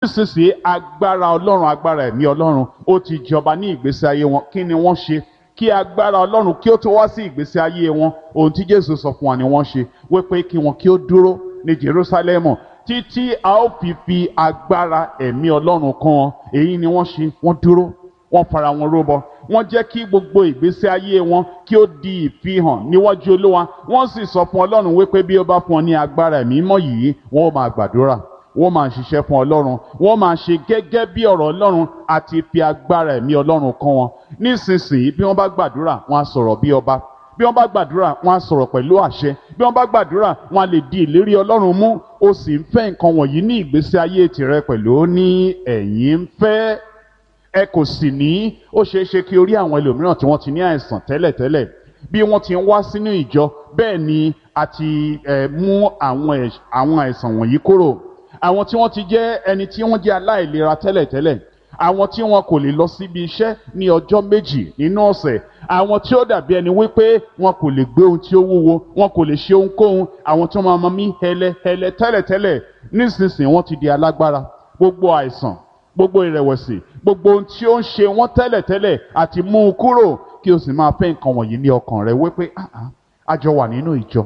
nísinsìnyí agbára ọlọ́run, agbára ẹ̀mí ọlọ́run ó ti jọba ní ìgbésí ayé wọn. Kí ni wọ́n ṣe kí agbára ọlọ́run kí ó tó wá sí ìgbésí ayé wọn? Ohun tí Jésù sọ fún wa ni wọ́n ṣe, wípé kí wọn kí ó dúró ní Jerúsálẹ́mù títí a ó fi agbára ẹ̀mí ọlọ́run kún wọn. Èyí ni wọ́n ṣe, wọ́n dúró, wọ́n fara wọn rúbọ, wọ́n jẹ́ kí gbogbo ìgbésí ayé wọn kí ó di ìfihàn níwájú Olúwa. Wọ́n sì sọ fún Ọlọ́run wípé bí ó bá fún ọ ní agbára ẹ̀mí mímọ́ yìí, wọ́n ó máa gbàdúrà, wọ́n máa ṣiṣẹ́ fún Ọlọ́run, wọ́n máa ṣe gẹ́gẹ́ bí ọ̀rọ̀ Ọlọ́run àti fi agbára ẹ̀mí Ọlọ́run kún wọn. Nísinsìnyí bí wọ́n bá gbàdúrà, wọ́n á sọ̀rọ̀ bí ọba. Bí wọ́n bá gbàdúrà, wọ́n á sọ̀rọ̀ pẹ̀lú àṣẹ. Bí wọ́n bá gbàdúrà, wọ́n á lè di ìlérí Ọlọ́run mú. Ó sì ń fẹ́ nǹkan wọ̀nyí ní ìgbésí ayé tìrẹ pẹ̀lú. Ó ní ẹ̀yin ń fẹ́, ẹ kò sì ní. Ó ṣeé ṣe kí orí àwọn ẹlòmíràn tí wọ́n ti ní àìsàn tẹ́lẹ̀tẹ́lẹ̀, bí wọ́n ti ń wá sínú ìjọ, bẹ́ẹ̀ ni a ti mú àwọn àìsàn wọ̀nyí kúrò. Àwọn tí wọ́n ti jẹ́ ẹni tí wọ́n jẹ́ aláìlera tẹ́lẹ̀tẹ́lẹ̀, àwọn tí wọn kò lè lọ síbi iṣẹ́ ní ọjọ́ méjì nínú ọ̀sẹ̀, àwọn tí ó dàbí ẹni wípé wọn kò lè gbé ohun tí ó wúwo, wọn kò lè ṣe ohunkóhun, àwọn tí wọ́n máa mí hẹlẹhẹlẹ tẹ́lẹ̀tẹ́lẹ̀, nísinsìnyí wọ́n ti di alágbára. Gbogbo àìsàn, gbogbo ìrẹ̀wẹ̀sì, gbogbo ohun tí ó ń ṣe wọ́n tẹ́lẹ̀tẹ́lẹ̀ àti mú un kúrò. Kí o sì máa fẹ́ nǹkan wọ̀nyí ní ọkàn rẹ wípé àjọ wà nínú ìjọ,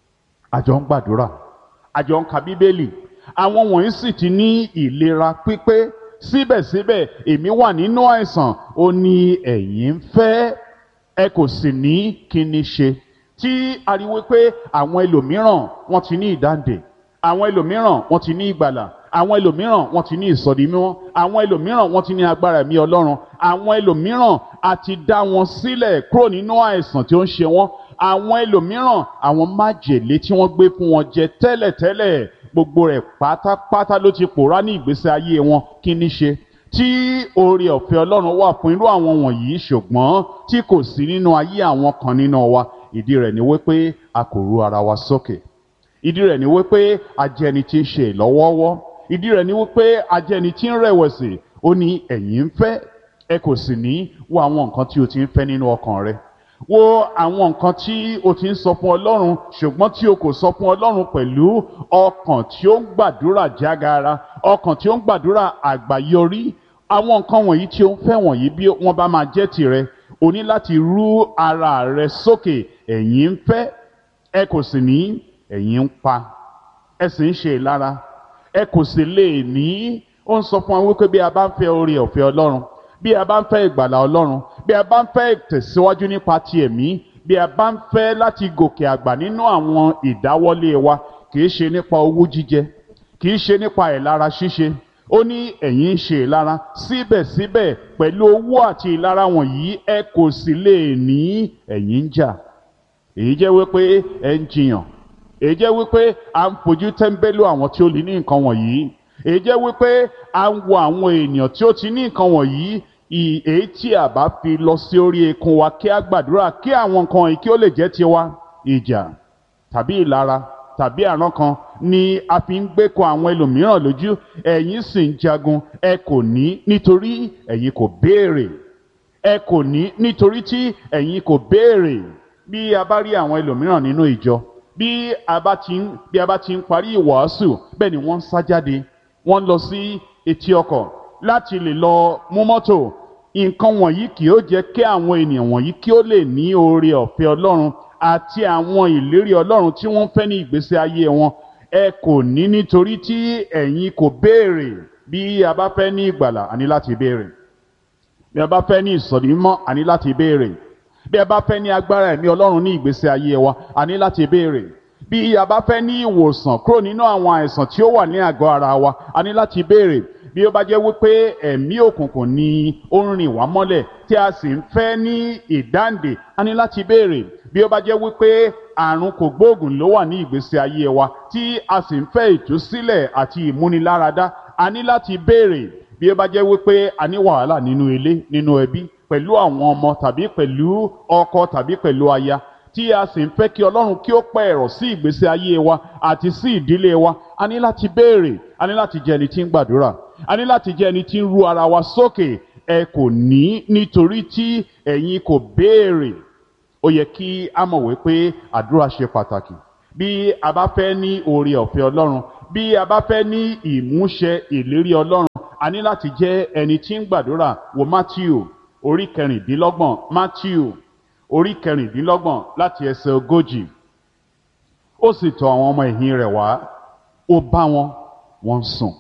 àjọ ń gbàdúrà, àjọ ń ka Bíbélì, àwọn wọ̀nyí sì ti ní ìlera pípé, síbẹ̀síbẹ̀ èmi wà nínú àìsàn. Ó ní ẹ̀yin ń fẹ́, ẹ kò sì ní kí ni ṣe. Tí a rí wípé àwọn ẹlòmíràn wọ́n ti ní ìdáǹdè, àwọn ẹlòmíràn wọ́n ti ní ìgbàlà, àwọn ẹlòmíràn wọ́n ti ní ìsọdi mímọ́, àwọn ẹlòmíràn wọ́n ti ní agbára ẹ̀mí Ọlọ́run, àwọn ẹlòmíràn a ti dá wọn sílẹ̀ kúrò nínú àìsàn tí ó ń ṣe wọ́n, àwọn ẹlòmíràn àwọn májèlé tí wọ́n gbé fún wọn jẹ tẹ́lẹ̀tẹ́lẹ̀, gbogbo rẹ̀ pátápátá ló ti pòórá ní ìgbésí ayé wọn. Kí ni ṣe tí oore ọ̀fẹ́ Ọlọ́run wà fún irú àwọn wọ̀nyí ṣùgbọ́n tí kò sí nínú ayé àwọn kan nínú wa? Ìdí rẹ̀ ni wípé a kò ru ara wa sókè. Ìdí rẹ̀ ni wípé a jẹ́ ẹni tí ń ṣe ìlọ́wọ́ọ́wọ́. Ìdí rẹ̀ ni wípé a jẹ́ ẹni tí ń rẹ̀wẹ̀sì. Ó ní ẹ̀yin ń fẹ́, ẹ kò sì ní. Wo àwọn nǹkan tí o ti ń fẹ́ nínú ọkàn rẹ. Wo àwọn nǹkan tí o ti ń sọ fún Ọlọ́run ṣùgbọ́n tí o kò sọ fún Ọlọ́run pẹ̀lú ọkàn tí ó ń gbàdúrà jágara, ọkàn tí ó ń gbàdúrà àgbáyọrí. Àwọn nǹkan wọ̀nyí tí o ń fẹ́ wọ̀nyí, bí wọ́n bá máa jẹ́ tìrẹ, o ní láti rú ara rẹ sókè. Ẹ̀yin ń fẹ́, ẹ kò sì ní. Ẹ̀yin ń pa, ẹ sì ń ṣe ìlara, ẹ kò sì lè ní. Ó ń sọ fún wa wípé bí a bá ń fẹ́ oore ọ̀fẹ́ Ọlọ́run, bí a bá ń fẹ́ ìgbàlà Ọlọ́run, bí a bá ń fẹ́ ìtẹ̀síwájú nípa ti ẹ̀mí, bí a bá ń fẹ́ láti gòkè àgbà nínú àwọn ìdáwọ́lé wa, kì í ṣe nípa owú jíjẹ, kì í ṣe nípa ìlara ṣíṣe. Ó ní ẹ̀yin ń ṣe ìlara, síbẹ̀síbẹ̀ pẹ̀lú owú àti ìlara wọ̀nyí ẹ kò sì lè ní. Ẹ̀yin ń jà, èyí jẹ́ wípé ẹ ń jiyàn, èyí jẹ́ wípé à ń fojú tẹ́ńbẹ́lú àwọn tí ó lè ní nǹkan wọ̀nyí, èyí jẹ́ wípé à ń wo àwọn ènìyàn tí ó ti ní nǹkan wọ̀nyí. Èyí tí a bá fi lọ sí orí eékún wa kí a gbàdúrà kí àwọn nǹkan wọ̀nyí kí ó lè jẹ́ tiwa. Ìjà tàbí ìlara tàbí àrán kan ni a fi ń gbé kọ àwọn ẹlòmíràn lójú. Ẹ̀yin sì ń jagun, ẹ kò ní nítorí ẹ̀yin kò béèrè. Ẹ kò ní nítorí tí ẹ̀yin kò béèrè. Bí a bá rí àwọn ẹlòmíràn nínú ìjọ, bí a bá ti ń parí ìwàásù, bẹ́ẹ̀ ni wọ́n ń sá jáde, wọ́n ń lọ sí etí ọkọ̀ láti lè lọ mú mọ́tò. Nǹkan wọ̀nyí kì yóò jẹ́ kí àwọn ènìyàn wọ̀nyí kí ó lè ní oore ọ̀fẹ́ Ọlọ́run àti àwọn ìlérí Ọlọ́run tí wọ́n fẹ́ ní ìgbésí ayé wọn. Ẹ kò ní nítorí tí ẹ̀yin kò béèrè. Bí a bá fẹ́ ní ìgbàlà, a ní láti béèrè. Bí a bá fẹ́ ní ìsọ̀rí mímọ́, a ní láti béèrè. Bí a bá fẹ́ ní agbára ẹ̀mí Ọlọ́run ní ìgbésí ayé wa, a ní láti béèrè. Bí a bá fẹ́ ní ìwòsàn kúrò nínú àwọn àìsàn tí ó wà ní àgọ́ ara wa, a ní láti béèrè. Bí ó bá jẹ́ wípé ẹ̀mí òkùnkùn ni ó ń rìn wá mọ́lẹ̀ tí a sì ń fẹ́ ní ìdáǹdè, a ní láti béèrè. Bí ó bá jẹ́ wípé àrùn kògbóògùn ló wà ní ìgbésí ayé wa tí a sì ń fẹ́ ìtúsílẹ̀ àti ìmúniláradá, a ní láti béèrè. Bí ó bá jẹ́ wípé a ní wàhálà nínú ilé, nínú ẹbí, pẹ̀lú àwọn ọmọ tàbí pẹ̀lú ọkọ tàbí pẹ̀lú aya, tí a sì ń fẹ́ kí Ọlọ́run kí ó pẹ́ ẹ̀rọ̀ sí ìgbésí ayé wa àti sí ìdílé wa, a ní láti béèrè. A ní láti jẹ́ ẹni tí ń gbàdúrà, a ní láti jẹ́ ẹni tí ń ru ara wa sókè. Ẹ kò ní nítorí tí ẹ̀yin kò béèrè. Ó yẹ kí a mọ̀ wípé àdúrà ṣe pàtàkì. Bí a bá fẹ́ ní oore ọ̀fẹ́ Ọlọ́run, bí a bá fẹ́ ní ìmúṣẹ ìlérí Ọlọ́run, a ní láti jẹ́ ẹni tí ń gbàdúrà. Wo Matthew orí kẹrìndínlọ́gbọ̀n, Matthew orí kẹrìndínlọ́gbọ̀n láti ẹsẹ̀ 40. Ó sì tọ̀ àwọn ọmọ ẹ̀yìn rẹ̀ wá, ó bá wọn, wọ́n ń sùn.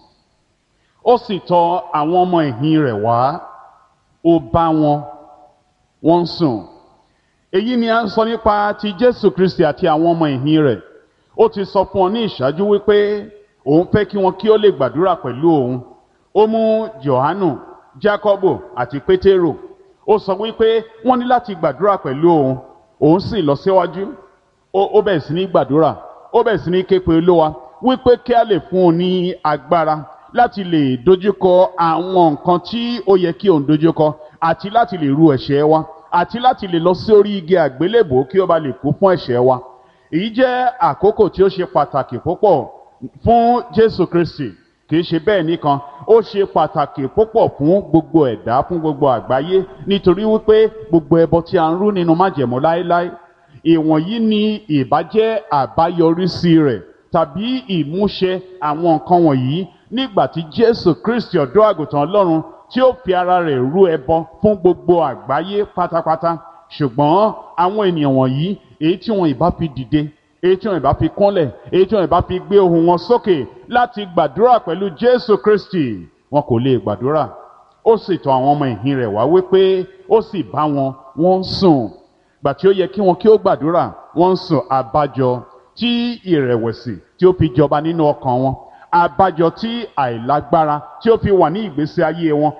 Ó sì tọ̀ àwọn ọmọ ẹ̀yìn rẹ̀ wá, ó bá wọn, wọ́n ń sùn. Èyí ni a ń sọ nípa ti Jésù Kristi àti àwọn ọmọ ẹ̀yìn rẹ̀. Ó ti sọ fún ọ ní ìṣáájú wípé òun fẹ́ kí wọn kí ó lè gbàdúrà pẹ̀lú òun. Ó mú Jòhánù, Jákọ́bù àti Pétérù. Ó sọ wípé wọ́n ní láti gbàdúrà pẹ̀lú òun. Òun sì lọ síwájú. Ó bẹ̀rẹ̀ sí ní gbàdúrà. Ó bẹ̀rẹ̀ sí ní ké pe Olúwa wípé kí a lè fún un ní agbára láti lè dojúkọ àwọn nǹkan tí ó yẹ kí òun dojúkọ, àti láti lè ru ẹ̀ṣẹ̀ wa, àti láti lè lọ sí orí igi àgbélébùú kí ó bá lè kú fún ẹ̀ṣẹ̀ wa. Èyí jẹ́ àkókò tí ó ṣe pàtàkì púpọ̀ fún Jésù Kristi. Kì í ṣe bẹ́ẹ̀ nìkan, ó ṣe pàtàkì púpọ̀ fún gbogbo ẹ̀dá, fún gbogbo àgbáyé, nítorí wípé gbogbo ẹbọ tí a ń rú nínú májẹ̀mú láéláé, ìwọ̀nyí ni ìbájẹ́ àbáyọrísí rẹ̀ tàbí ìmúṣẹ àwọn nǹkan wọ̀nyí nígbà tí Jésù Kristi ọ̀dọ́ àgùntàn Ọlọ́run tí ó fi ara rẹ̀ rú ẹbọ fún gbogbo àgbáyé pátápátá. Ṣùgbọ́n àwọn ènìyàn wọ̀nyí, èyí tí wọn ìbá fi dìde, èyí tí wọn ìbá fi kúnlẹ̀, èyí tí wọn ìbá fi gbé ohùn wọn sókè láti gbàdúrà pẹ̀lú Jésù Kristi, wọn kò lè gbàdúrà. Ó sì tọ̀ àwọn ọmọ ẹ̀yìn rẹ̀ wá wípé ó sì bá wọn, wọ́n ń sùn. Gbà tí ó yẹ kí wọn kí ó gbàdúrà, wọ́n ń sùn. Àbájọ tí ìrẹ̀wẹ̀sì tí ó fi jọba nínú ọkàn wọn, àbájọ tí àìlágbára tí ó fi wà ní ìgbésí ayé wọn,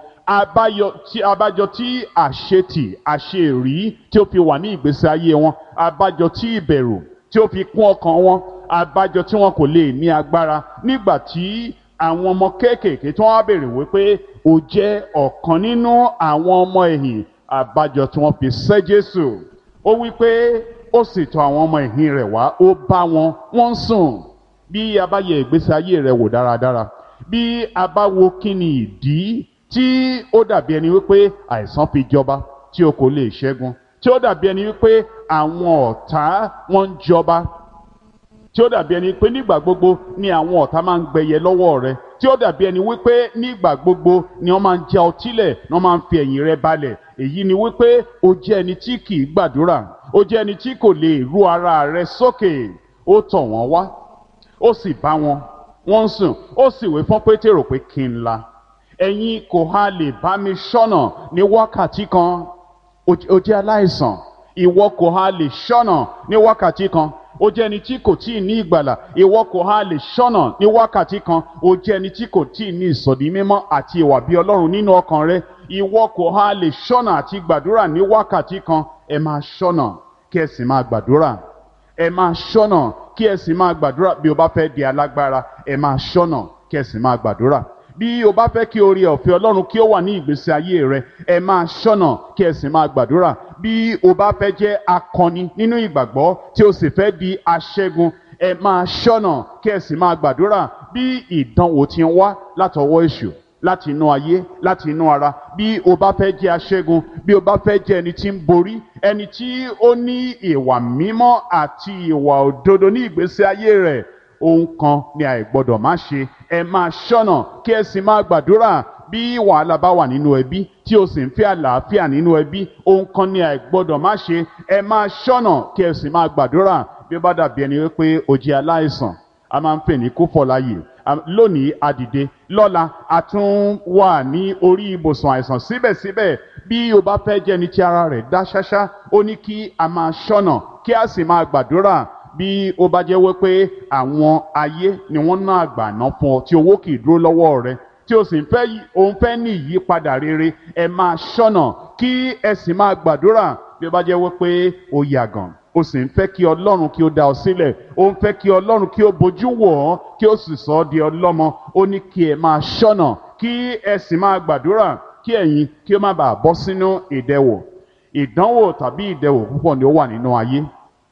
àbájọ tí àṣetì, àṣeèrí tí ó fi wà ní ìgbésí ayé wọn, àbájọ tí ìbẹ̀rù tí ó fi kún ọkàn wọn, àbájọ tí wọn kò lè ní agbára nígbà tí àwọn ọmọ kéékèèké tí wọ́n á béèrè wípé ó jẹ́ ọ̀kan nínú àwọn ọmọ ẹ̀yìn, àbájọ tí wọ́n fi sẹ́ Jésù. Ó wípé ó sì tọ̀ àwọn ọmọ ẹ̀yìn rẹ̀ wá, ó bá wọn, wọ́n ń sùn. Bí a bá yẹ ìgbésí ayé rẹ wò dáradára, bí a bá wo kí ni ìdí tí ó dàbí ẹni wípé àìsàn fi jọba tí o kò lè ṣẹ́gun, tí ó dàbí ẹni wípé àwọn ọ̀tá wọn ń jọba, tí ó dàbí ẹni pé nígbà gbogbo ni àwọn ọ̀tá máa ń gbẹyẹ lọ́wọ́ rẹ, tí ó dàbí ẹni wípé nígbà gbogbo ni wọ́n máa ń já ọtí lẹ̀, ni wọ́n máa ń fi ẹ̀yìn rẹ balẹ̀. Èyí ni wípé o jẹ́ ẹni tí kì í gbàdúrà, o jẹ́ ẹni tí kò lè ru ara rẹ sókè. Ó tọ̀ wọ́n wá, ó sì bá wọn, wọ́n ń sùn. Ó sì wí fún Pétérù pé kí n la, ẹ̀yin kò ha lè bá mi ṣọ́nà ní wákàtí kan? O jẹ́ aláìsàn, ìwọ kò ha lè ṣọ́nà ní wákàtí kan? O jẹ́ ẹni tí kò tíì ní ìgbàlà, ìwọ kò ha lè ṣọ́nà ní wákàtí kan? O jẹ́ ẹni tí kò tíì ní ìsọ̀dí mímọ́ àti ìwà bí Ọlọ́run nínú ọkàn rẹ, ìwọ kò ha lè ṣọ́nà àti gbàdúrà ní wákàtí kan? Ẹ máa ṣọ́nà kí ẹ sì máa gbàdúrà. Ẹ máa ṣọ́nà kí ẹ sì máa gbàdúrà. Bí o bá fẹ́ di alágbára, ẹ máa ṣọ́nà kí ẹ sì máa gbàdúrà. Bí o bá fẹ́ kí oore ọ̀fẹ́ Ọlọ́run kí ó wà ní ìgbésí ayé rẹ, ẹ máa ṣọ́nà kí ẹ sì máa gbàdúrà. Bí o bá fẹ́ jẹ́ akọni nínú ìgbàgbọ́ tí o sì fẹ́ di aṣẹ́gun, ẹ máa ṣọ́nà kí ẹ sì máa gbàdúrà. Bí ìdánwò ti ń wá látọwọ́ èṣù, láti inú ayé, láti inú ara, bí o bá fẹ́ jẹ́ aṣẹ́gun, bí o bá fẹ́ jẹ́ ẹni tí ń borí, ẹni tí ó ní ìwà mímọ́ àti ìwà òdodo ní ìgbésí ayé rẹ̀, ohun kan ni àìgbọ́dọ̀ má ṣe. Ẹ máa ṣọ́nà kí ẹ sì máa gbàdúrà. Bí wàhálà bá wà nínú ẹbí tí o sì ń fẹ́ àlàáfíà nínú ẹbí, ohun kan ni àìgbọ́dọ̀ má ṣe. Ẹ máa ṣọ́nà kí ẹ sì máa gbàdúrà. Bí ó bá dàbí ẹni wípé o jẹ́ aláìsàn, a máa ń pè ní kúfọ̀láyè. Lónìí a dìde, lọ́la a tún wà ní orí ibùsùn àìsàn. Síbẹ̀síbẹ̀, bí o bá fẹ́ jẹ́ ẹni tí ara rẹ̀ dá ṣáṣá, ó ní kí a máa ṣọ́nà kí a sì máa gbàdúrà. Bí ó bá jẹ́ wípé àwọn ayé ni wọ́n ná àgbàná fún ọ tí owó kì í dúró lọ́wọ́ rẹ, tí o sì ń fẹ́ ní ìyípadà rere, ẹ máa ṣọ́nà kí ẹ sì máa gbàdúrà. Bí ó bá jẹ́ wípé o yàgàn, o sì ń fẹ́ kí Ọlọ́run kí ó dá ọ sílẹ̀, o ń fẹ́ kí Ọlọ́run kí ó bojú wò ọ́, kí ó sì sọ ọ́ di ọlọ́mọ, ó ní kí ẹ máa ṣọ́nà kí ẹ sì máa gbàdúrà, kí ẹ̀yin kí ó má bàa bọ́ sínú ìdẹwò. Ìdánwò tàbí ìdẹwò púpọ̀ ni ó wà nínú ayé,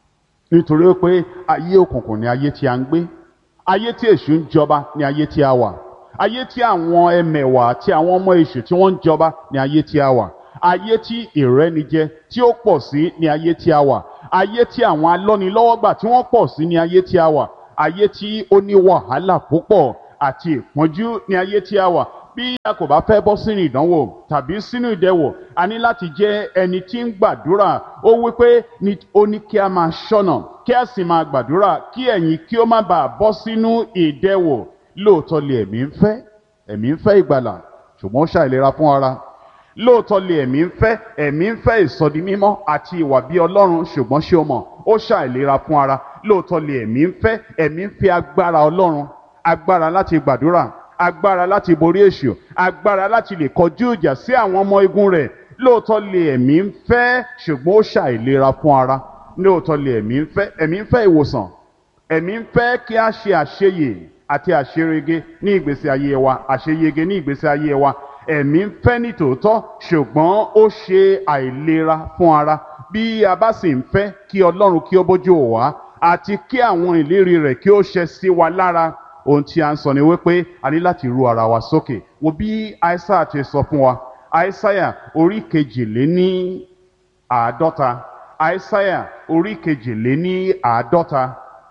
nítorí pé ayé òkùnkùn ni ayé tí a ń gbé, ayé tí èṣù ń jọba ni ayé tí a wà, ayé tí àwọn ẹmẹ̀wà àti àwọn ọmọ èṣù tí wọ́n ń jọba ni ayé tí a wà, ayé tí ìrẹ́nijẹ tí ó pọ̀ sí ni ayé tí a wà, ayé tí àwọn alọ́nilọ́wọ́gbà tí wọ́n pọ̀ sí ni ayé tí a wà, ayé tí ó ní wàhálà púpọ̀ àti ìpọ́njú ni ayé tí a wà. bí a kò bá fẹ́ bọ́ sínú ìdánwò tàbí sínú ìdẹwò a ní láti jẹ́ ẹni tí ń gbàdúrà. Ó wí pé ó ní kí a máa ṣọ́nà kí a sì máa gbàdúrà kí ẹ̀yin kí ó má bàa bọ́ sínú ìdẹwò. Lóòótọ́ lè ẹ̀mí ń fẹ́ ìgbàlà ṣùgbọ́n ó ṣàìlera fún ara. Lóòótọ́ lè ẹ̀mí ń fẹ́ ìsọdi mímọ́ àti ìwà bí Ọlọ́run ṣùgbọ́n ṣé o mọ̀ ó ṣàìlera fún ara. Lóòótọ́ lè ẹ̀mí ń fẹ́ agbára Ọlọ́run, agbára láti gbàdúrà, agbára láti borí èṣù, agbára láti lè kọjú ìjà sí àwọn ọmọ igun rẹ̀. Lóòótọ́ lè ẹ̀mí ń fẹ́ ṣùgbọ́n ó ṣàìlera fún ara. Lóòótọ́ lè ẹ̀mí ń fẹ́ ìwòsàn, ẹ̀mí ń fẹ́ kí a ṣe àṣeyè àti àṣeyege ní ìgbésí ayé wa, ẹ̀mí ń fẹ́ ní tòótọ́ ṣùgbọ́n ó ṣe àìlera fún ara. Bí a bá sì ń fẹ́ kí Ọlọ́run kí ó bójú wò wá àti kí àwọn ìlérí rẹ̀ kí ó ṣẹ sí wa lára, ohun tí a ń sọ ni wípé a ní láti ru ara wa sókè. Wo bí Aísáyà ti sọ fún wa, Aísáyà orí 42, Aísáyà orí 42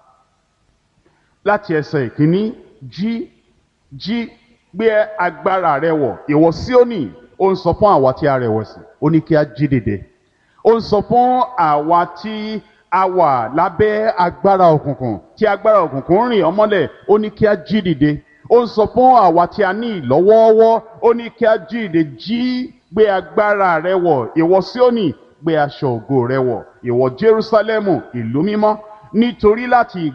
láti ẹsẹ̀ ìkíní. Jí gbé agbára rẹ wọ̀ ìwọ Síónì. Ó ń sọ fún àwa tí a rẹ̀wẹ̀sì, ó ní kí a jí dìde. Ó ń sọ fún àwa tí a wà lábẹ́ agbára òkùnkùn, tí agbára òkùnkùn rìn ọmọlẹ̀, ó ní kí a jí dìde. Ó ń sọ fún àwa tí a ní ìlọ́wọ́ọ́wọ́, ó ní kí a jí dìde. Jí gbé agbára rẹ wọ̀ ìwọ Síónì, gbé aṣọ ògo rẹ wọ̀ ìwọ Jerúsálẹ́mù ìlú mímọ́. Nítorí láti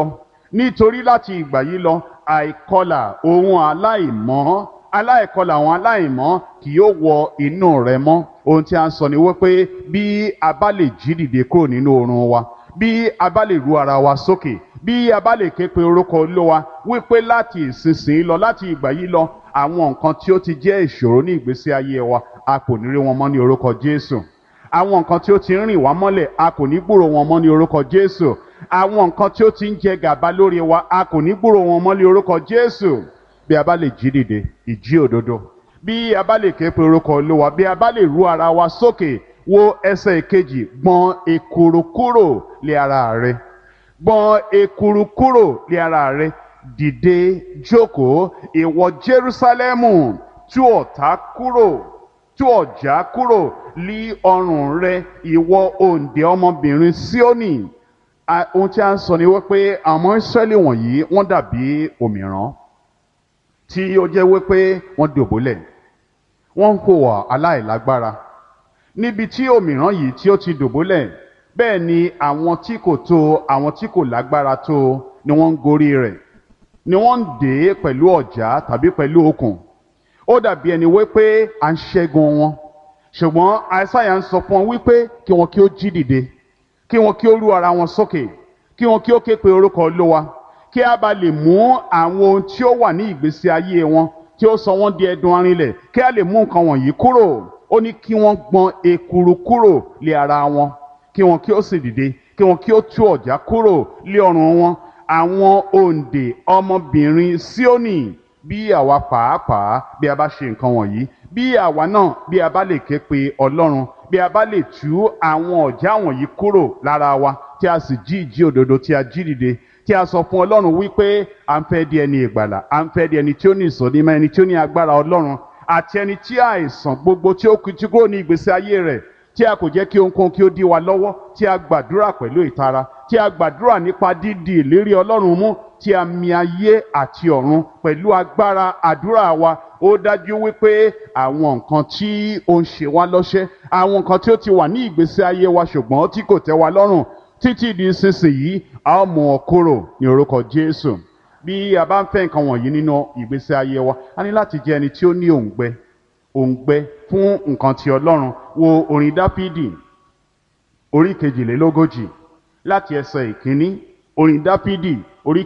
ìgbà yìí lọ àìkọlà àwọn aláìmọ́ kì yóò wọ inú rẹ mọ́. Ohun tí a ń sọ ni wípé bí a bá lè jí dìde kúrò nínú oorun wa, bí a bá lè ru ara wa sókè, bí a bá lè ké pe orúkọ Olúwa wípé láti ìsinsìnyí lọ, láti ìgbà yìí lọ, àwọn nǹkan tí ó ti jẹ́ ìṣòro ní ìgbésí ayé wa a kò ní rí wọn mọ́ ní orúkọ Jésù. Àwọn nǹkan tí ó ti ń rìn wá mọ́lẹ̀ a kò ní gbúrò wọn mọ́ ní orúkọ Jésù. Àwọn nǹkan tí ó ti ń jẹ gàba lórí wa a kò ní gbúrò wọn mọ́ ní orúkọ Jésù. Bí a bá lè jí dìde, ìjí òdodo, bí a bá lè ké pe orúkọ Olúwa, bí a bá lè ru ara wa sókè. Wo ẹsẹ̀ ìkejì. Gbọ̀n ekuru kúrò lé ara rẹ, gbọ̀n ekuru kúrò lé ara rẹ. Dìde jókòó ìwọ Jerúsálẹ́mù, tú ọ̀já kúrò lí ọrùn rẹ ìwọ òǹdè ọmọbìnrin Síónì. Ohun tí a ń sọ ni wípé àwọn Ísírẹ́lì wọ̀nyí wọ́n dàbí òmìrán tí ó jẹ́ wípé wọ́n dòbólẹ̀, wọ́n ń hùwà aláìlágbára. Níbi tí òmìrán yìí tí ó ti dòbólẹ̀, bẹ́ẹ̀ ni àwọn tí kò tó, àwọn tí kò lágbára tó ni wọ́n ń gorí rẹ̀, ni wọ́n ń dè é pẹ̀lú ọ̀já tàbí pẹ̀lú okùn. Ó dàbí ẹni wípé à ń ṣẹ́gun wọn. Ṣùgbọ́n Aísáyà ń sọ fún wọn wípé kí wọn kí ó jí dìde, kí wọn kí ó rú ara wọn sókè, kí wọn kí ó ké pe orúkọ Olúwa, kí a bá lè mú àwọn ohun tí ó wà ní ìgbésí ayé wọn tí ó sọ wọ́n di ẹdun arinlẹ̀, kí a lè mú nǹkan wọ̀nyí kúrò. Ó ní kí wọ́n gbọ̀n ekuru kúrò lé ara wọn, kí wọn kí ó sì dìde, kí wọn kí ó tú ọ̀já kúrò lé ọrùn wọn. Àwọn òǹdè ọmọbìnrin Síónì, bí àwa pàápàá bí a bá ṣe nǹkan wọ̀nyí, bí àwa náà bí a bá lè ké pe Ọlọ́run, bí a bá lè tú àwọn ọ̀já wọ̀nyí kúrò lára wa, tí a sì jí ìjí òdodo, tí a jí dìde, tí a sọ fún Ọlọ́run wípé à ń fẹ́ di ẹni ìgbàlà, à ń fẹ́ di ẹni tí ó ní ìsọdímọ́, ẹni tí ó ní agbára Ọlọ́run, àti ẹni tí àìsàn gbogbo tí ó kúrò ní ìgbésí ayé rẹ̀, tí a kò jẹ́ kí ohunkóhun kí ó dí wa lọ́wọ́, tí a gbàdúrà pẹ̀lú ìtara, tí a gbàdúrà nípa dídi ìlérí Ọlọ́run mú, tí a mì ayé àti ọ̀run pẹ̀lú agbára àdúrà wa. Ó dájú wípé àwọn nǹkan tí ó ń ṣe wá lọ́ṣẹ́, àwọn nǹkan tí ó ti wà ní ìgbésí ayé wa ṣùgbọ́n tí kò tẹ́ wa lọ́rùn, títí di ìsinsìnyí a ó mú ọ kúrò ní orúkọ Jésù. Bí a bá ń fẹ́ nǹkan wọ̀nyí nínú ìgbésí ayé wa, a ní láti jẹ́ ẹni tí ó ní òǹgbẹ fún nǹkan ti Ọlọ́run. Wo orin Dáfídì orí 42 láti ẹsẹ̀ ìkíní. Orin Dáfídì orí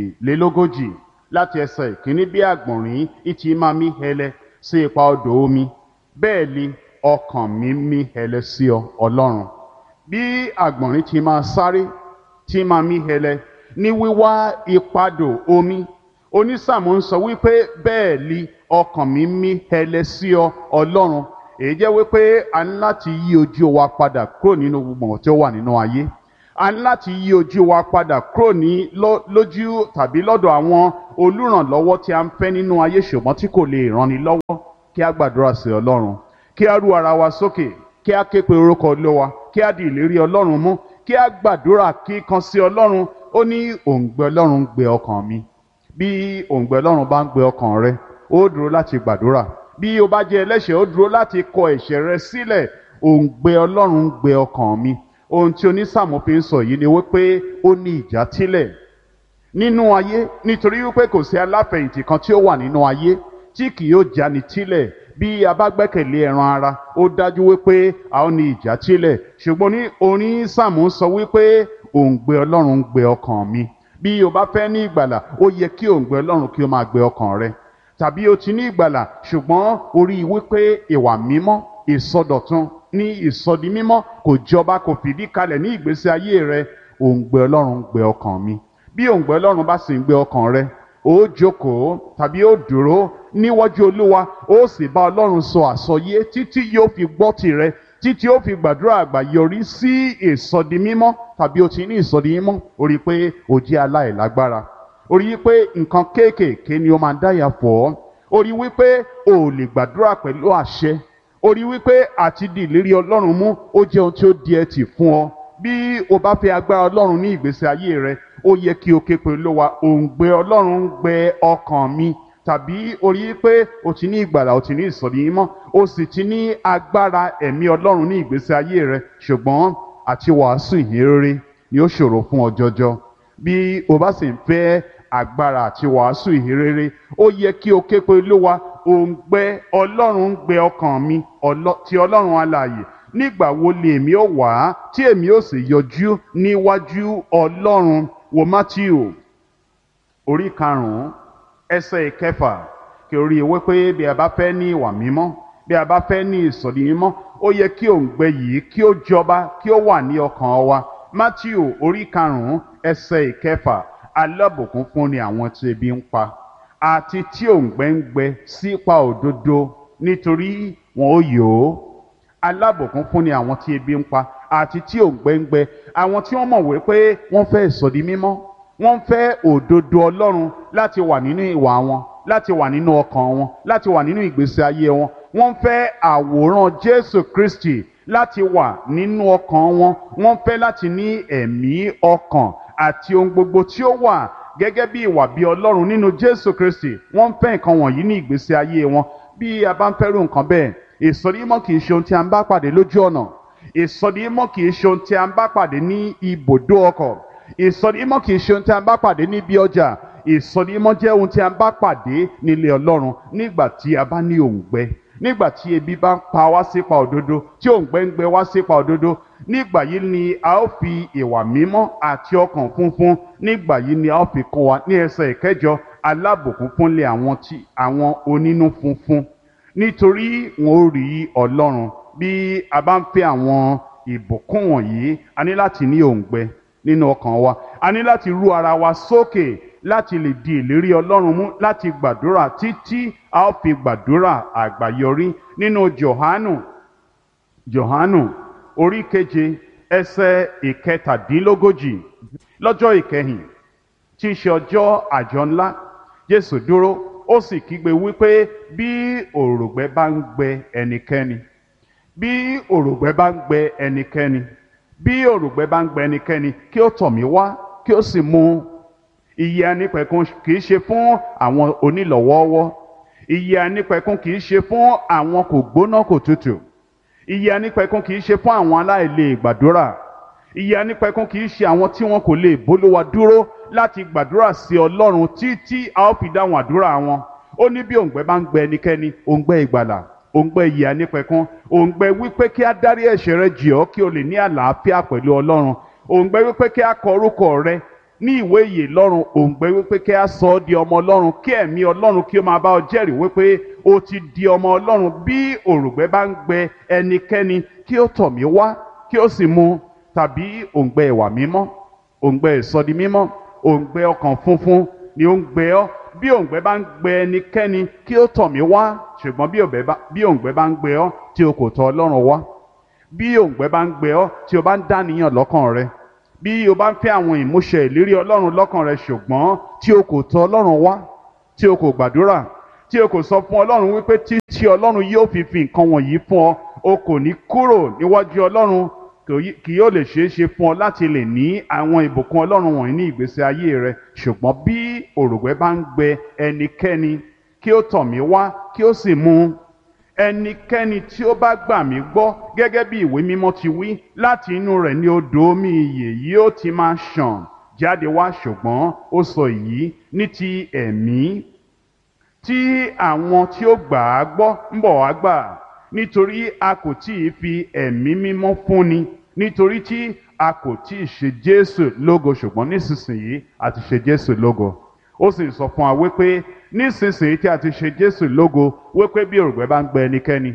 42 láti ẹsẹ̀ ìkíní. Bí àgbọ̀nrín ìtì máa mí hẹlẹ sí ipa odò omi, bẹ́ẹ̀ ni ọkàn mi mí hẹlẹ sí ọ Ọlọ́run. Bí àgbọ̀nrín ti máa sáré tí máa mí hẹlẹ ní wíwá ipadò omi, onísàmù ń sọ wípé bẹ́ẹ̀ ni ọkàn mi mí hẹlẹ sí ọ Ọlọ́run. Èyí jẹ́ wípé a ní láti yí ojú wa padà kúrò nínú gbogbo tí ó wà nínú ayé. a ní láti yí ojú wa padà kúrò ní lójú tàbí lọ́dọ̀ àwọn olùrànlọ́wọ́ tí a ń fẹ́ nínú ayé ṣùgbọ́n tí kò lè ranni lọ́wọ́. Kí a gbàdúrà sí Ọlọ́run, kí a rú ara wa sókè, kí a ké pe orúkọ Olúwa, kí a di ìlérí Ọlọ́run mú, kí a gbàdúrà kíkan sí Ọlọ́run. Ó ní òǹgbẹ Ọlọ́run ń gbẹ ọkàn mi. Bí òǹgbẹ Ọlọ́run bá ń gbẹ ọkàn rẹ, ó dúró láti gbàdúrà. Bí o bá jẹ́ ẹlẹ́ṣẹ̀, ó dúró láti kọ ẹ̀ṣẹ̀ rẹ sílẹ̀. Òǹgbẹ Ọlọ́run ń gbẹ ọkàn mi. Ohun tí onísàmù fi ń sọ yìí ni wípé ó ní ìjàtílẹ̀ nínú ayé, nítorí wípé kò sí aláfẹ̀yìntì kan tí ó wà nínú ayé tí kì yóò jáni tílẹ̀. Bí a bá gbẹ́kẹ̀lé ẹran ara, ó dájú wípé a ó ní ìjàtílẹ̀. Ṣùgbọ́n ní onísàmù sọ wípé òǹgbẹ Ọlọ́run ń gbẹ ọkàn mi. Bí o bá fẹ́ ní ìgbàlà, ó yẹ kí òǹgbẹ Ọlọ́run kí ó máa gbẹ ọkàn rẹ. Tàbí o ti ní ìgbàlà ṣùgbọ́n o rí wípé ìwà mímọ́, ìsọdọ̀tun ní ìsọdi mímọ́ kò jọba, kò fìdí kalẹ̀ ní ìgbésí ayé rẹ. Òǹgbẹ Ọlọ́run ń gbẹ ọkàn mi. Bí òǹgbẹ Ọlọ́run bá sì ń gbẹ ọkàn rẹ, ó jókòó tàbí ó dúró níwájú Olúwa, ó sì bá Ọlọ́run sọ àsọyé títí yóò fi gbọ́ tirẹ̀, títí ó fi gbàdúrà àgbáyọrí sí ìsọdi mímọ́. Tàbí o ti ní ìsọdi mímọ́, o rí pé o jẹ́ aláìlágbára. O rí pé nǹkan kéékèèké ni ó máa ń dáyà fọ́ ọ́. O rí wípé o ò lè gbàdúrà pẹ̀lú àṣẹ. O rí wípé àti di ìlérí Ọlọ́run mú ó jẹ́ ohun tí ó di ẹtì fún ọ. Bí o bá fẹ́ agbára Ọlọ́run ní ìgbésí ayé rẹ, ó yẹ kí o ké pe Olúwa. Òǹgbẹ Ọlọ́run ń gbẹ ọkàn mi. Tàbí o rí pé o ti ní ìgbàlà, o ti ní ìsọdi mímọ́, o sì ti ní agbára ẹ̀mí Ọlọ́run ní ìgbésí ayé rẹ, ṣùgbọ́n àti wàásù ìhìnrere ni ó ṣòro fún ọ jọjọ. Bí o bá sì ń fẹ́ agbára àti wàásù ìhìnrere, ó yẹ kí o ké pe Olúwa. Òǹgbẹ Ọlọ́run ń gbẹ ọkàn mi, ti Ọlọ́run alààyè. Nígbà wo lè èmi ó wá tí èmi ó sì yọjú níwájú Ọlọ́run? Wo Mátíù orí 5 ẹsẹ̀ 6, kí o rí i wípé bí a bá fẹ́ ní ìwà mímọ́, bí a bá fẹ́ ní ìsọdi mímọ́, ó yẹ kí òǹgbẹ yìí kí ó jọba, kí ó wà ní ọkàn wa. Mátíù orí 5 ẹsẹ̀ 6, alábùkún fún ni àwọn tí ebi ń pa àti tí òǹgbẹ ń gbẹ sípa òdodo, nítorí wọn ó yó. Alábùkún fún ni àwọn tí ebi ń pa àti tí òǹgbẹ ń gbẹ, àwọn tí wọ́n mọ̀ wípé wọ́n fẹ́ ìsọdi mímọ́, wọ́n fẹ́ òdodo Ọlọ́run láti wà nínú ìwà wọn, láti wà nínú ọkàn wọn, láti wà nínú ìgbésí ayé wọn. Wọ́n fẹ́ àwòrán Jésù Kristi láti wà nínú ọkàn wọn. Wọ́n fẹ́ láti ní ẹ̀mí ọkàn àti ohun gbogbo tí ó wà gẹ́gẹ́ bí ìwà bí Ọlọ́run nínú Jésù Kristi. Wọ́n fẹ́ nǹkan wọ̀nyí ní ìgbésí ayé wọn. Bí a bá ń fẹ́rù nǹkan bẹ́ẹ̀, ìsọdi mímọ́ kì í ṣe ohun tí a ń bá pàdé lójú ọ̀nà. Ìsọdi mímọ́ kì í ṣe ohun tí a ń bá pàdé ní ibùdó ọkọ̀. Ìsọdi mímọ́ kì í ṣe ohun tí a ń bá pàdé níbi ọjà. Ìsọdi mímọ́ jẹ́ ohun tí a ń bá pàdé nílé Ọlọ́run nígbà tí a bá ní òǹgbẹ, nígbà tí ebi bá ń pa wá sípa òdodo, tí òǹgbẹ ń gbẹ wá sípa òdodo. Nígbà yìí ni a ó fi ìwà mímọ́ àti ọkàn funfun, nígbà yìí ni a ó fi kọ́ wa. Ní ẹsẹ̀ 9, alábùkún fúnlé àwọn onínú funfun, nítorí wọn ó rí Ọlọ́run. Bí a bá ń fẹ́ àwọn ìbùkún wọ̀nyí, a ní láti ní òǹgbẹ nínú ọkàn wa. A ní láti rú ara wa sókè láti lè di ìlérí Ọlọ́run mú, láti gbàdúrà títí a ó fi gbàdúrà àgbáyọrí. Nínú Jòhánù orí 7 ẹsẹ̀ 37, lọ́jọ́ ìkẹyìn tí í ṣe ọjọ́ àjọ ńlá, Jésù dúró, ó sì kígbe wípé bí òrùngbẹ bá ń gbẹ ẹnikẹ́ni, bí òrùngbẹ bá ń gbẹ ẹnikẹ́ni, bí òrùngbẹ bá ń gbẹ ẹnikẹ́ni, kí ó tọ̀ mí wá, kí ó sì mu. Ìyè àìnípẹ̀kun kì í ṣe fún àwọn onílọ̀wọ́ọ́wọ́. Ìyè àìnípẹ̀kun kì í ṣe fún àwọn kò gbóná kò tutù. Ìyè àìnípẹ̀kun kì í ṣe fún àwọn aláìlè gbàdúrà. Ìyè àìnípẹ̀kun kì í ṣe àwọn tí wọn kò lè bólúwa dúró láti gbàdúrà sí Ọlọ́run títí a ó fi dáhùn àdúrà wọn. Ó ní bí òǹgbẹ bá ń gbẹ ẹnikẹ́ni, òǹgbẹ ìgbàlà, òǹgbẹ ìyè àìnípẹ̀kun, òǹgbẹ wípé kí a dárí ẹ̀ṣẹ̀ rẹ jì ọ́ kí o lè ní àlàáfíà pẹ̀lú Ọlọ́run, òǹgbẹ wípé kí a kọ orúkọ rẹ ní ìwé ìyè lọ́run, òǹgbẹ wípé kí a sọ ọ́ di ọmọ Ọlọ́run, kí ẹ̀mí Ọlọ́run kí ó máa bá ọ jẹ́rìí wípé o ti di ọmọ Ọlọ́run. Bí òrùngbẹ bá ń gbẹ ẹnikẹ́ni, kí ó tọ̀ mí wá, kí ó sì mu. Tàbí òǹgbẹ ìwà mímọ́, òǹgbẹ ìsọdi mímọ́, òǹgbẹ ọkàn funfun ni ó ń gbẹ ọ́. Bí òǹgbẹ bá ń gbẹ ẹnikẹ́ni, kí ó tọ̀ mí wá. Ṣùgbọ́n bí òǹgbẹ bá ń gbẹ ọ́ tí o kò tọ̀ Ọlọ́run wá, bí òǹgbẹ bá ń gbẹ ọ́ tí o bá ń dàníyàn lọ́kàn rẹ, bí o bá ń fẹ́ àwọn ìmúṣẹ ìlérí ọlọ́run lọ́kàn rẹ ṣùgbọ́n tí o kò tọ̀ ọlọ́run wá, tí o kò gbàdúrà, tí o kò sọ fún ọlọ́run wípé tí ọlọ́run yóò fi nǹkan wọ̀nyí fún ọ, o kò ní kúrò níwájú ọlọ́run, kì yóò lè ṣeé ṣe fún ọ láti lè ní àwọn ìbùkún ọlọ́run wọ̀nyí ní ìgbésí ayé rẹ. Ṣùgbọ́n bí òrùngbẹ bá ń gbẹ ẹnikẹ́ni, kí ó tọ̀ mí wá kí ó sì mu. Ẹnikẹ́ni tí ó bá gbà mí gbọ́, gẹ́gẹ́ bí ìwé mímọ́ ti wí, láti inú rẹ̀ ni odò omi ìyè yóò ti máa ṣàn jáde wá. Ṣùgbọ́n ó sọ èyí ní ti ẹ̀mí tí àwọn tí ó gbà á gbọ́ ń bọ̀ wá gbà, nítorí a kò tí ì fi ẹ̀mí mímọ́ fúnni, nítorí tí a kò tí ì ṣe Jésù lógo. Ṣùgbọ́n nísinsìnyí a ti ṣe Jésù lógo. Ó sì sọ fún wa wípé nísinsìnyí tí a ti ṣe Jésù lógo, wípé bí òrùngbẹ bá ń gbẹ ẹnikẹ́ni,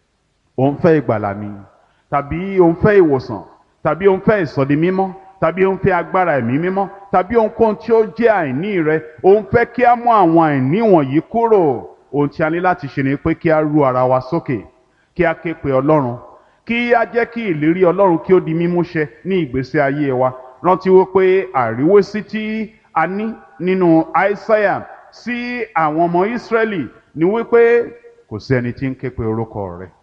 òun fẹ́ ìgbàlà ni, tàbí òun fẹ́ ìwòsàn, tàbí òun fẹ́ ìsọdi mímọ́, tàbí òun fẹ́ agbára ẹ̀mí mímọ́, tàbí ohunkóhun tí ó jẹ́ àìní rẹ, òun fẹ́ kí a mú àwọn àìní wọ̀nyí kúrò. Ohun tí a ní láti ṣe ni pé kí a ru ara wa sókè, kí a ké pe Ọlọ́run, kí a jẹ́ kí ìlérí Ọlọ́run kí ó di mímúṣẹ ní ìgbésí ayé wa. Rántí wípé àríwésí tí a ní nínú Aísáyà sí àwọn ọmọ Ísírẹ́lì ni wípé kò sí ẹni tí ń ké pe orúkọ rẹ̀,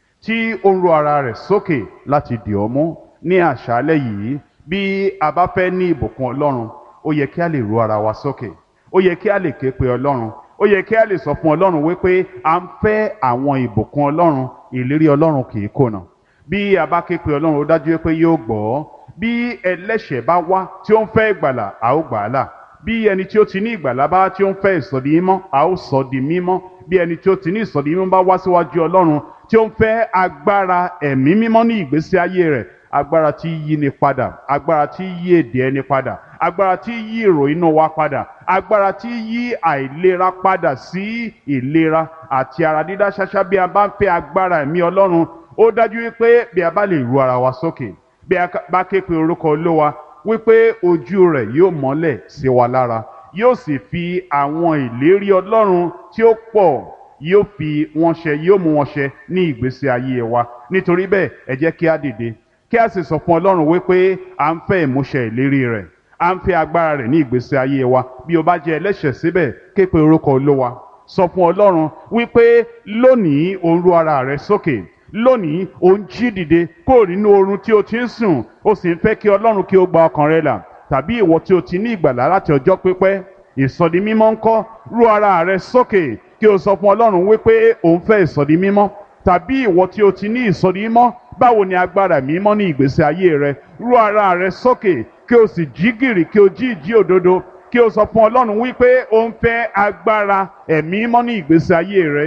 tí ó ń ru ara rẹ̀ sókè láti dì ọ́ mú. Ní àṣálẹ́ yìí, bí a bá fẹ́ ní ìbùkún Ọlọ́run, ó yẹ kí a lè ru ara wa sókè, ó yẹ kí a lè ké pe Ọlọ́run, ó yẹ kí a lè sọ fún Ọlọ́run wípé à ń fẹ́ àwọn ìbùkún Ọlọ́run. Ìlérí Ọlọ́run kì í kùnà. Bí a bá ké pe Ọlọ́run, ó dájú pé yóò gbọ́. Bí ẹlẹ́ṣẹ̀ bá wá tí ó ń fẹ́ ìgbàlà, a ó gbà á là. Bí ẹni tí ó ti ní ìgbàlà bá tí ó ń fẹ́ ìsọdi mímọ́, a ó sọ di mímọ́. Bí ẹni tí ó ti ní ìsọdi mímọ́ bá wá síwájú Ọlọ́run tí ó ń fẹ́ agbára ẹ̀mí mímọ́ ní ìgbésí ayé rẹ̀, agbára tí yí ni padà, agbára tí yí èdè ẹni padà, agbára tí yí èrò inú wa padà, agbára tí yí àìlera padà sí ìlera àti ara dídá ṣáṣá. Bí a bá ń fẹ́ agbára ẹ̀mí Ọlọ́run, ó dájú wípé bí a bá lè ru ara wa sókè, bí a bá ké pe orúkọ Olúwa, wípé ojú rẹ̀ yóò mọ́lẹ̀ sí wa lára, yóò sì fi àwọn ìlérí Ọlọ́run tí ó pọ̀ yóò fi wọn ṣẹ, yóò mú wọn ṣẹ ní ìgbésí ayé wa. Nítorí bẹ́ẹ̀, ẹ jẹ́ kí a dìde, kí a sì sọ fún Ọlọ́run wípé à ń fẹ́ ìmúṣẹ ìlérí rẹ̀, à ń fẹ́ agbára rẹ̀ ní ìgbésí ayé wa. Bí o bá jẹ́ ẹlẹ́ṣẹ̀ síbẹ̀, ké pe orúkọ Olúwa, sọ fún Ọlọ́run wípé lónìí o ń ru ara rẹ sókè, lónìí o ń jí dìde kúrò nínú oorun tí o ti ń sùn, o sì ń fẹ́ kí Ọlọ́run kí ó gba ọkàn rẹ là. Tàbí ìwọ tí o ti ní ìgbàlà láti ọjọ́ pípẹ́, ìsọdi mímọ́ ńkọ́? Ru ara rẹ sókè kí o sọ fún Ọlọ́run wípé o ń fẹ́ ìsọdi mímọ́. Tàbí ìwọ tí o ti ní ìsọdi mímọ́, báwo ni agbára mímọ́ ní ìgbésí ayé rẹ? Ru ara rẹ sókè kí o sì jí gìrì, kí o jí ìjí òdodo, kí o sọ fún Ọlọ́run wípé o ń fẹ́ agbára ẹ̀mí mímọ́ ní ìgbésí ayé rẹ.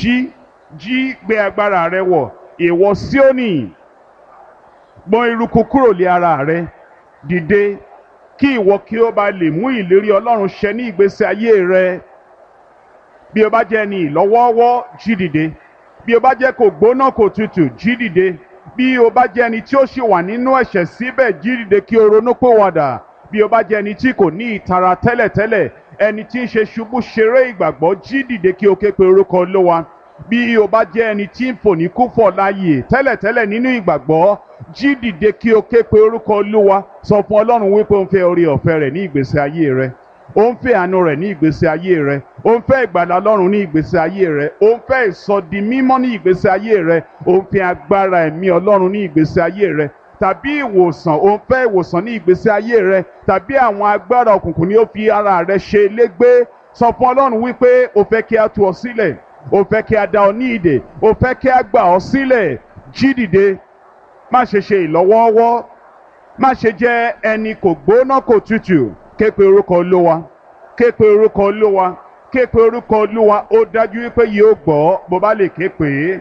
Jí gbé agbára rẹ wọ̀, ìwọ Síónì, gbọ̀n eruku kúrò lé ara rẹ. Dìde kí ìwọ kí o bá lè mú ìlérí Ọlọ́run ṣẹ ní ìgbésí ayé rẹ. Bí o bá jẹ́ ẹni ìlọ́wọ́ọ́wọ́, jí dìde. Bí o bá jẹ́ kò gbóná kò tutù, jí dìde. Bí o bá jẹ́ ẹni tí ó ṣì wà nínú ẹ̀ṣẹ̀ síbẹ̀, jí dìde kí o ronúpìwàdà. Bí o bá jẹ́ ẹni tí kò ní ìtara tẹ́lẹ̀tẹ́lẹ̀, ẹni tí ń ṣe ṣubú ṣeré ìgbàgbọ́, jí dìde kí o ké pe orúkọ Olúwa. Bí o bá jẹ́ ẹni tí ń fò ní kúfọ̀ láàyè tẹ́lẹ̀tẹ́lẹ̀ nínú ìgbàgbọ́, jí dìde kí o ké pe orúkọ Olúwa. Sọ fún Ọlọ́run wípé o ń fẹ́ oore ọ̀fẹ́ rẹ̀ ní ìgbésí ayé rẹ, o ń fẹ́ àánú rẹ̀ ní ìgbésí ayé rẹ, o ń fẹ́ ìgbàlà Ọlọ́run ní ìgbésí ayé rẹ, o ń fẹ́ ìsọdi mímọ́ ní ìgbésí ayé rẹ, o ń fẹ́ agbára ẹ̀mí Ọlọ́run ní ìgbésí ayé rẹ, tàbí ìwòsàn, o ń fẹ́ ìwòsàn ní ìgbésí ayé rẹ, tàbí àwọn agbára òkùnkùn ni ó fi ara rẹ ṣe légbé. Sọ fún Ọlọ́run wípé o fẹ́ kí a tú ọ sílẹ̀, o fẹ́ kí a dá ọ ní ìdè, o fẹ́ kí a gbà ọ sílẹ̀. Jí dìde, má ṣe ṣe ìlọ́wọ́ọ́wọ́, má ṣe jẹ́ ẹni kò gbóná kò tutù. Ké pe orúkọ Olúwa, ké pe orúkọ Olúwa, ké pe orúkọ Olúwa. Ó dájú wípé yóò gbọ́ bó bá lè ké pè é.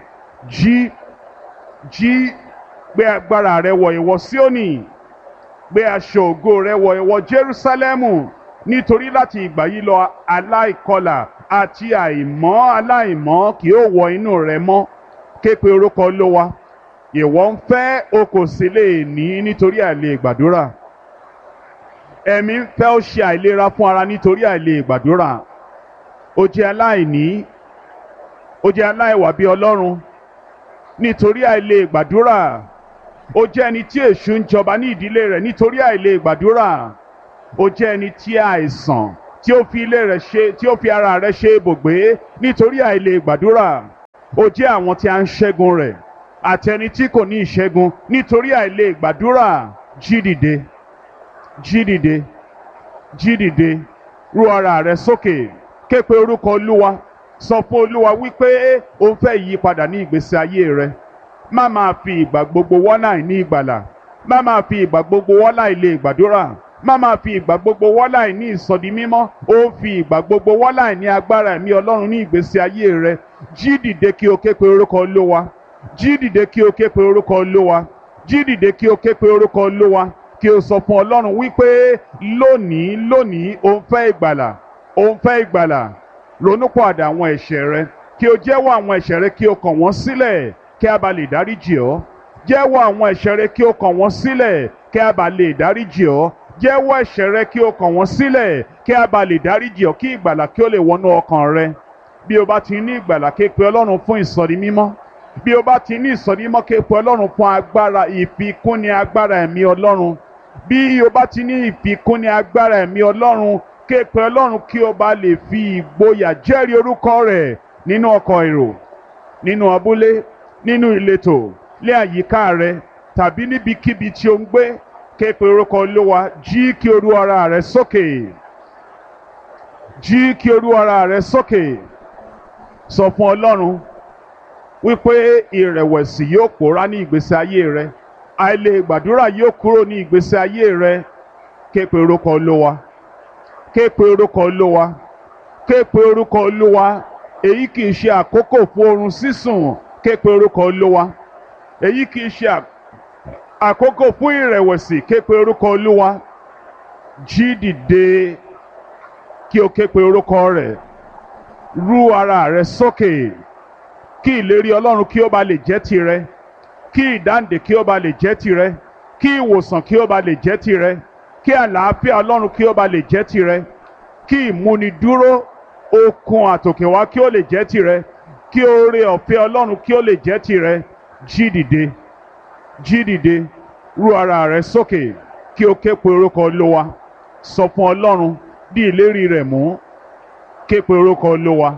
Jí gbé agbára rẹ wọ̀, ìwọ Síónì, gbé aṣọ ògo rẹ wọ̀, ìwọ Jerúsálẹ́mù. Nítorí láti ìgbà yìí lọ, aláìkọlà àti aláìmọ́ kì yóò wọ inú rẹ mọ́. Ké pe orúkọ Olúwa. Ìwọ ń fẹ́, o kò sì lè ní nítorí àìlè gbàdúrà. Ẹ̀mí ń fẹ́ ó ṣe àìlera fún ara nítorí àìlè gbàdúrà. O jẹ́ aláìní, o jẹ́ aláìwà bí Ọlọ́run nítorí àìlè gbàdúrà. ó jẹ́ ẹni tí èṣù ń jọba ní ìdílé rẹ̀ nítorí àìlè gbàdúrà. Ó jẹ́ ẹni tí àìsàn tí ó fi ilé rẹ̀ ṣe tí ó fi ara rẹ̀ ṣe ibùgbé nítorí àìlè gbàdúrà. Ó jẹ́ àwọn tí a ń ṣẹ́gun rẹ̀ àti ẹni tí kò ní ìṣẹ́gun nítorí àìlè gbàdúrà. Jí dìde, jí dìde, jí dìde, ru ara rẹ sókè, ké pe orúkọ Olúwa, sọ fún Olúwa wípé o fẹ́ ìyípadà ní ìgbésí ayé rẹ. Má máa fi ìgbà gbogbo wọ́nà àìní ìgbàlà, má máa fi ìgbà gbogbo wọ́nà àìlè gbàdúrà, má máa fi ìgbà gbogbo wọ́nà àìní ìsọdi mímọ́, ó fi ìgbà gbogbo wọ́nà àìní agbára ẹ̀mí Ọlọ́run ní ìgbésí ayé rẹ. Jí dìde kí o ké pe orúkọ Olúwa, jí dìde kí o ké pe orúkọ Olúwa, jí dìde kí o ké pe orúkọ Olúwa, kí o sọ fún Ọlọ́run wípé lónìí o ń fẹ́ ìgbàlà, o ń fẹ́ ìgbàlà. Ronúpìwàdà àwọn ẹ̀ṣẹ̀ rẹ, kí o jẹ́wọ́ àwọn ẹ̀ṣẹ̀ rẹ kí o kàn wọ́n sílẹ̀ kí a bá lè dáríjì ọ́. Jẹ́wọ́ àwọn ẹ̀ṣẹ̀ rẹ kí o kàn wọ́n sílẹ̀ kí a bá lè dáríjì ọ́. Jẹ́wọ́ ẹ̀ṣẹ̀ rẹ kí o kàn wọ́n sílẹ̀ kí a bá lè dáríjì ọ́, kí ìgbàlà kí ó lè wọnú ọkàn rẹ. Bí o bá ti ní ìgbàlà, ké pe Ọlọ́run fún ìsọdi mímọ́. Bí o bá ti ní ìsọdi mímọ́, ké pe Ọlọ́run fún agbára ìfikúnni agbára ẹ̀mí Ọlọ́run. Bí o bá ti ní ìfikúnni agbára ẹ̀mí Ọlọ́run, ké pe Ọlọ́run kí o bá lè fi ìgboyà jẹ́rìí orúkọ rẹ̀ nínú ọkọ̀ èrò, nínú abúlé, nínú ìletò, lé àyíká rẹ tàbí níbikíbi tí o ń gbé. Ké pe orúkọ Olúwa, jí kí o ru ara rẹ sókè, jí kí o ru ara rẹ sókè. Sọ fún Ọlọ́run wípé ìrẹ̀wẹ̀sì yóò pòórá ní ìgbésí ayé rẹ, àìlè gbàdúrà yóò kúrò ní ìgbésí ayé rẹ. Ké pe orúkọ Olúwa, ké pe orúkọ Olúwa, ké pe orúkọ Olúwa. Èyí kì í ṣe àkókò fún oorun sísùn. Ké pe orúkọ Olúwa. Èyí kì í ṣe àkókò fún ìrẹ̀wẹ̀sì. Ké pe orúkọ Olúwa. Jí dìde kí o ké pe orúkọ rẹ̀. Rú ara rẹ sókè kí ìlérí Ọlọ́run kí ó bá lè jẹ́ tirẹ̀, kí ìdáǹdè kí ó bá lè jẹ́ tirẹ̀, kí ìwòsàn kí ó bá lè jẹ́ tirẹ̀, kí àlàáfíà Ọlọ́run kí ó bá lè jẹ́ tirẹ̀, kí ìmúnidúró okun àtòkèwá kí ó lè jẹ́ tirẹ̀, kí oore ọ̀fẹ́ Ọlọ́run kí ó lè jẹ́ tirẹ̀. Jí dìde, jí dìde, rú ara rẹ sókè kí o ké pe orúkọ Olúwa. Sọ fún Ọlọ́run, dí ìlérí rẹ̀ mú. Ké pe orúkọ Olúwa.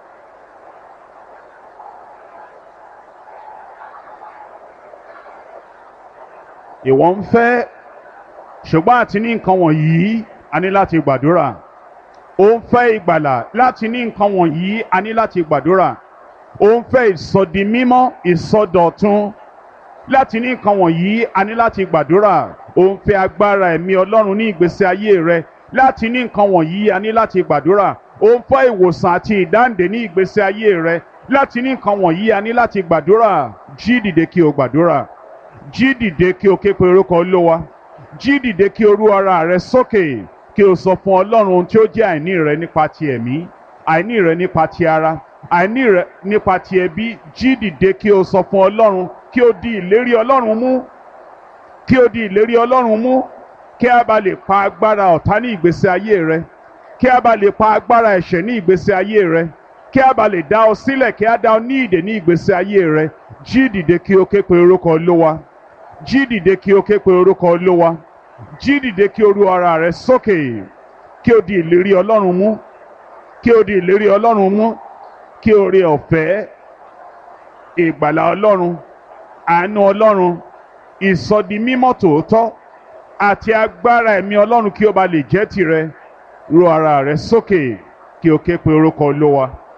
Ìwọ ń fẹ́, ṣùgbọ́n àti ní nǹkan wọ̀nyí a ní láti gbàdúrà. Ó ń fẹ́ ìgbàlà, láti ní nǹkan wọ̀nyí a ní láti gbàdúrà. Ó ń fẹ́ ìsọdi mímọ́, ìsọdọ̀tun, láti ní nǹkan wọ̀nyí a ní láti gbàdúrà. Ó ń fẹ́ agbára ẹ̀mí Ọlọ́run ní ìgbésí ayé rẹ, láti ní nǹkan wọ̀nyí a ní láti gbàdúrà. Ó ń fẹ́ ìwòsàn àti ìdáǹdè ní ìgbésí ayé rẹ, láti ní nǹkan wọ̀nyí a ní láti gbàdúrà. Jí dìde kí o gbàdúrà. Jí dìde kí o ké pe orúkọ Olúwa. Jí dìde kí o rú ara rẹ sókè kí o sọ fún Ọlọ́run ohun tí ó jẹ́ àìní rẹ nípa ti ẹ̀mí, àìní rẹ nípa ti ara, àìní rẹ nípa ti ẹbí. Jí dìde kí o sọ fún Ọlọ́run, kí o di ìlérí Ọlọ́run mú, kí o di ìlérí Ọlọ́run mú, kí a bá lè pa agbára ọ̀tá ní ìgbésí ayé rẹ, kí a bá lè pa agbára ẹ̀ṣẹ̀ ní ìgbésí ayé rẹ, kí a bá lè dá ọ sílẹ̀, kí a dá ọ ní ìdè ní ìgbésí ayé rẹ. Jí dìde kí o ké pe orúkọ Olúwa. Jí dìde kí o ké pe orúkọ Olúwa. Jí dìde kí o rú ara rẹ sókè kí o di ìlérí Ọlọ́run mú, kí o di ìlérí Ọlọ́run mú, kí oore ọ̀fẹ́, ìgbàlà Ọlọ́run, àánú Ọlọ́run, ìsọdi mímọ́ tòótọ́ àti agbára ẹ̀mí Ọlọ́run kí ó bá lè jẹ́ tirẹ̀. Rú ara rẹ sókè kí o ké pe orúkọ Olúwa.